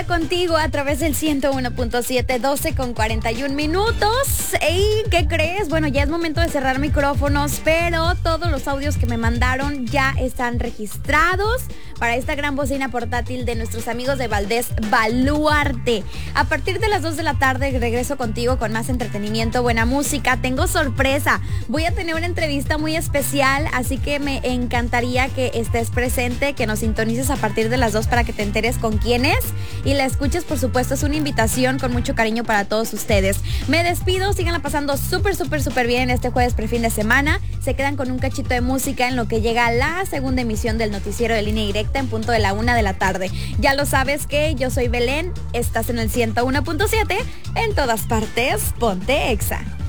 vuelta contigo a través del 101.7, 12 con 41 minutos. ¿Y qué crees? Bueno, ya es momento de cerrar micrófonos, pero todos los audios que me mandaron ya están registrados para esta gran bocina portátil de nuestros amigos de Valdés Baluarte. A partir de las 2 de la tarde regreso contigo con más entretenimiento, buena música. Tengo sorpresa. Voy a tener una entrevista muy especial, así que me encantaría que estés presente, que nos sintonices a partir de las 2 para que te enteres con quién es y la escuches, por supuesto. Es una invitación con mucho cariño para todos ustedes. Me despido, síganla pasando súper bien este jueves prefin de semana. Se quedan con un cachito de música en lo que llega la segunda emisión del noticiero de Línea Directa en punto de la 1 de la tarde. Ya lo sabes que yo soy Belén, estás en el 101.7, en todas partes, ponte Exa.